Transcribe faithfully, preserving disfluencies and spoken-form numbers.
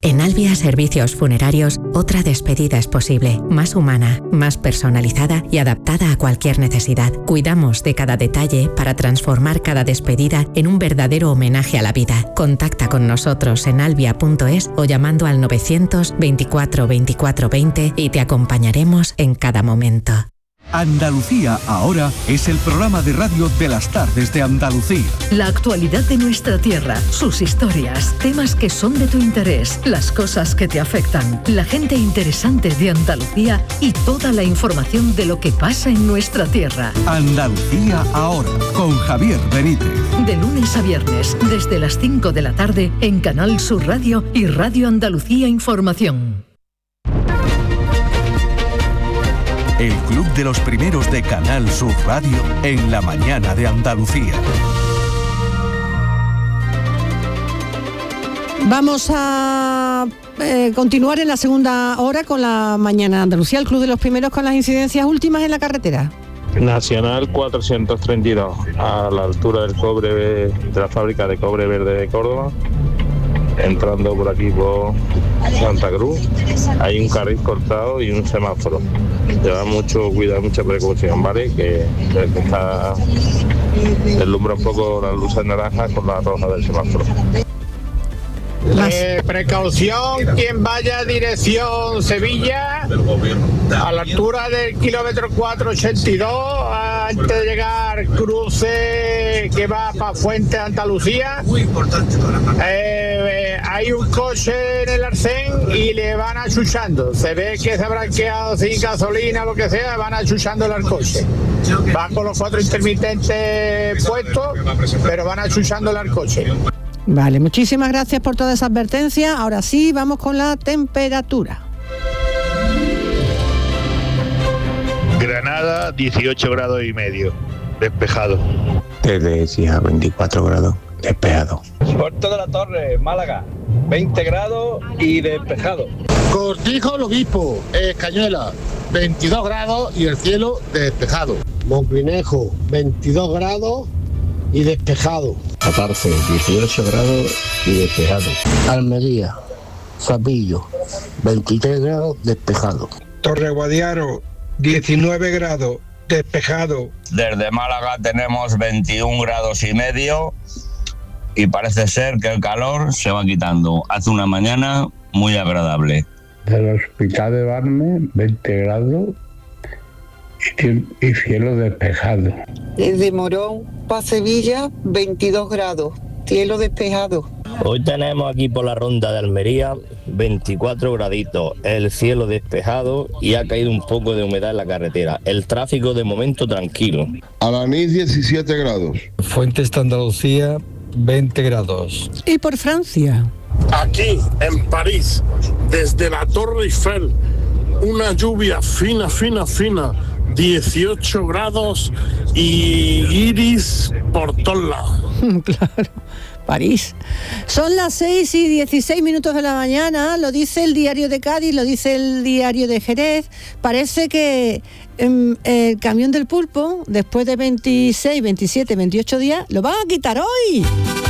En Albia Servicios Funerarios, otra despedida es posible, más humana, más personalizada y adaptada a cualquier necesidad. Cuidamos de cada detalle para transformar cada despedida en un verdadero homenaje a la vida. Contacta con nosotros en albia punto es o llamando al novecientos veinticuatro veinticuatro veinte y te acompañaremos en cada momento. Andalucía Ahora es el programa de radio de las tardes de Andalucía. La actualidad de nuestra tierra, sus historias, temas que son de tu interés, las cosas que te afectan, la gente interesante de Andalucía y toda la información de lo que pasa en nuestra tierra. Andalucía Ahora, con Javier Benítez. De lunes a viernes, desde las cinco de la tarde, en Canal Sur Radio y Radio Andalucía Información. El Club de los Primeros de Canal Sur Radio en la mañana de Andalucía. Vamos a eh, continuar en la segunda hora con la mañana de Andalucía, el Club de los Primeros con las incidencias últimas en la carretera. Nacional cuatrocientos treinta y dos, a la altura del cobre de la fábrica de cobre verde de Córdoba, entrando por aquí por Santa Cruz, hay un carril cortado y un semáforo. Lleva mucho cuidado, mucha precaución, ¿vale? Que, que está deslumbra un poco las luces naranjas con la roja del semáforo. Eh, precaución, quien vaya dirección Sevilla, a la altura del kilómetro cuatrocientos ochenta y dos, antes de llegar cruce que va para Fuente Andalucía, eh, hay un coche en el arcén y le van achuchando. Se ve que se habrán quedado sin gasolina, lo que sea, van achuchándole al coche. Va con los cuatro intermitentes puestos, pero van achuchándole al coche. Vale, muchísimas gracias por toda esa advertencia. Ahora sí, vamos con la temperatura. Granada, dieciocho grados y medio, despejado. Telesia, veinticuatro grados, despejado. Puerto de la Torre, Málaga, veinte grados y despejado. Cortijo, el Obispo, Escañuela, veintidós grados y el cielo despejado. Monclinejo, veintidós grados y despejado. catorce, dieciocho grados y despejado. Almería, Zapillo, veintitrés grados, despejado. Torre Guadiaro, diecinueve grados, despejado. Desde Málaga tenemos veintiún grados y medio y parece ser que el calor se va quitando. Hace una mañana muy agradable. Del Hospital de Barne, veinte grados y cielo despejado. Desde Morón para Sevilla, veintidós grados, cielo despejado. Hoy tenemos aquí por la ronda de Almería veinticuatro graditos, el cielo despejado y ha caído un poco de humedad en la carretera. El tráfico de momento tranquilo. Alanís, diecisiete grados. Fuentes de Andalucía, veinte grados. ¿Y por Francia? Aquí, en París, desde la Torre Eiffel, una lluvia fina, fina, fina, dieciocho grados y iris por todos lados. Claro, París. Son las seis y dieciséis minutos de la mañana, lo dice el diario de Cádiz, lo dice el diario de Jerez. Parece que eh, el camión del pulpo, después de veintiséis, veintisiete, veintiocho días, lo van a quitar hoy.